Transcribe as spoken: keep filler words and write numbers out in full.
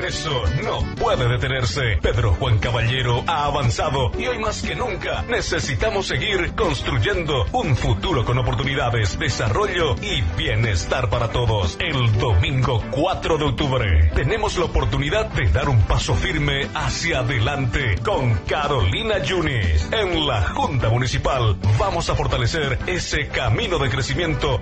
progreso no puede detenerse. Pedro Juan Caballero ha avanzado y hoy más que nunca necesitamos seguir construyendo un futuro con oportunidades, desarrollo y bienestar para todos. El domingo cuatro de octubre tenemos la oportunidad de dar un paso firme hacia adelante con Carolina Yunis. En la Junta Municipal vamos a fortalecer ese camino de crecimiento